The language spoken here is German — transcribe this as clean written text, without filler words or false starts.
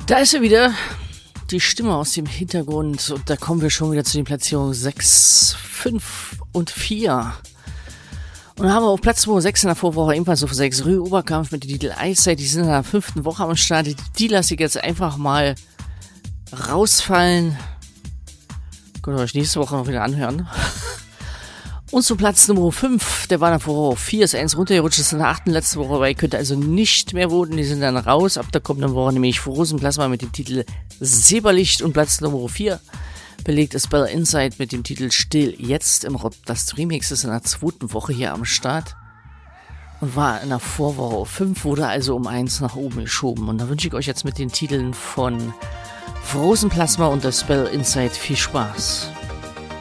Da ist er wieder, die Stimme aus dem Hintergrund. Und da kommen wir schon wieder zu den Platzierungen 6, 5 und 4. Und dann haben wir auf Platz Nummer 6 in der Vorwoche ebenfalls auf 6 Rühe-Oberkampf mit dem Titel Eiszeit. Die sind in der 5. Woche am Start. Die lasse ich jetzt einfach mal rausfallen. Könnt ihr euch nächste Woche noch wieder anhören. Und zu Platz Nummer 5, der war in der Vorwoche 4, ist 1 runtergerutscht, ist in der 8. letzte Woche, weil ihr könnt also nicht mehr voten, die sind dann raus. Ab der kommenden Woche nämlich Frozen Plasma mit dem Titel Silberlicht und Platz Nummer 4 belegt ist Bell Inside mit dem Titel Still jetzt im Rob. Das Remix ist in der 2. Woche hier am Start und war in der Vorwoche 5, wurde also um 1 nach oben geschoben. Und da wünsche ich euch jetzt mit den Titeln von Frozen Plasma und das Bell Inside viel Spaß.